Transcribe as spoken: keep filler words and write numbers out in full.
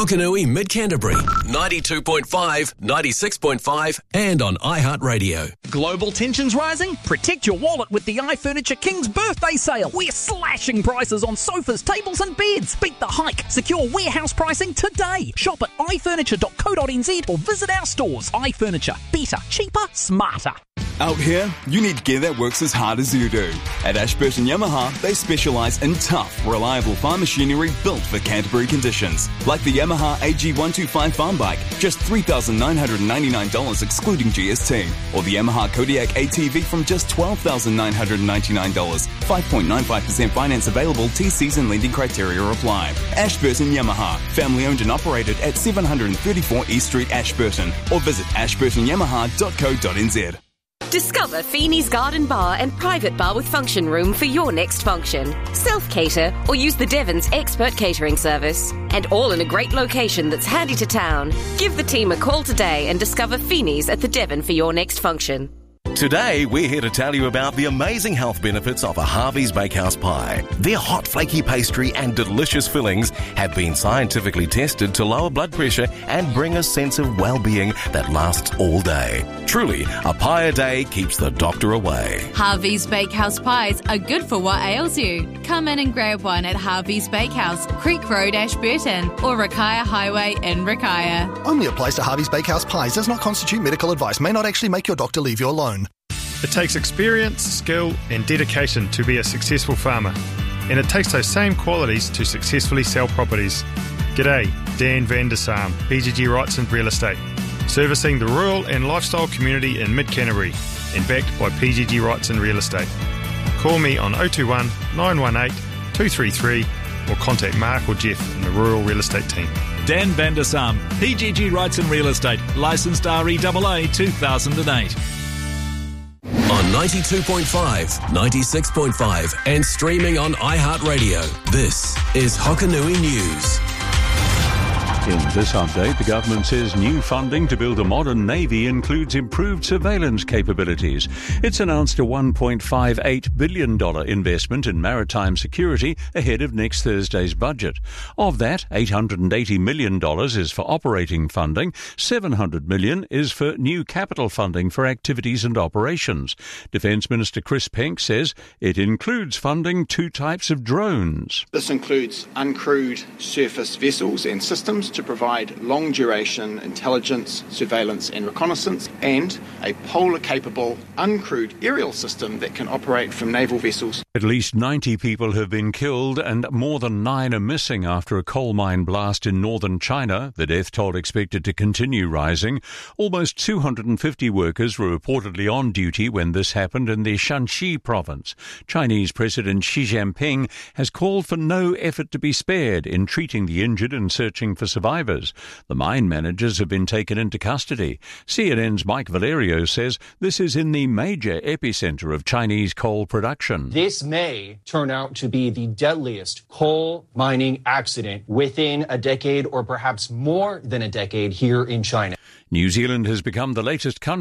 Hokanui Mid Canterbury, ninety-two point five, ninety-six point five, and on iHeartRadio. Global tensions rising? Protect your wallet with the iFurniture King's birthday sale. We're slashing prices on sofas, tables and beds. Beat the hike. Secure warehouse pricing today. Shop at i furniture dot co dot n z or visit our stores. iFurniture. Better, cheaper, smarter. Out here, you need gear that works as hard as you do. At Ashburton Yamaha, they specialise in tough, reliable farm machinery built for Canterbury conditions. Like the Yamaha A G one twenty-five farm bike, just three thousand nine hundred ninety-nine dollars excluding G S T. Or the Yamaha Kodiak A T V from just twelve thousand nine hundred ninety-nine dollars. five point nine five percent finance available, T Cs and lending criteria apply. Ashburton Yamaha, family owned and operated at seven thirty-four East Street, Ashburton. Or visit ashburton yamaha dot co dot n z. Discover Feeney's Garden Bar and private bar with function room for your next function. Self-cater or use the Devon's expert catering service. And all in a great location that's handy to town. Give the team a call today and discover Feeney's at the Devon for your next function. Today, we're here to tell you about the amazing health benefits of a Harvey's Bakehouse pie. Their hot, flaky pastry and delicious fillings have been scientifically tested to lower blood pressure and bring a sense of well-being that lasts all day. Truly, a pie a day keeps the doctor away. Harvey's Bakehouse pies are good for what ails you. Come in and grab one at Harvey's Bakehouse, Creek Road, Ashburton, or Rakaya Highway in Rakaya. Only applies to Harvey's Bakehouse pies. Does not constitute medical advice. May not actually make your doctor leave you alone. It takes experience, skill and dedication to be a successful farmer. And it takes those same qualities to successfully sell properties. G'day, Dan van der Saam, P G G Wrightson Real Estate. Servicing the rural and lifestyle community in Mid-Canterbury and backed by P G G Wrightson Real Estate. Call me on oh two one, nine one eight, two three three or contact Mark or Jeff in the Rural Real Estate team. Dan van der Saam, P G G Wrightson Real Estate, licensed R E A A two thousand eight. On ninety-two point five, ninety-six point five, and streaming on iHeartRadio. This is Hokanui News. In this update, the government says new funding to build a modern navy includes improved surveillance capabilities. It's announced a one point five eight billion dollars investment in maritime security ahead of next Thursday's budget. Of that, eight hundred eighty million dollars is for operating funding, seven hundred million dollars is for new capital funding for activities and operations. Defence Minister Chris Penk says it includes funding two types of drones. This includes uncrewed surface vessels and systems to provide long-duration intelligence, surveillance and reconnaissance, and a polar-capable uncrewed aerial system that can operate from naval vessels. At least ninety people have been killed and more than nine are missing after a coal mine blast in northern China. The death toll expected to continue rising. Almost two hundred fifty workers were reportedly on duty when this happened in the Shanxi province. Chinese President Xi Jinping has called for no effort to be spared in treating the injured and searching for survivors. The mine managers have been taken into custody. C N N's Mike Valerio says this is in the major epicentre of Chinese coal production. This may turn out to be the deadliest coal mining accident within a decade or perhaps more than a decade here in China. New Zealand has become the latest country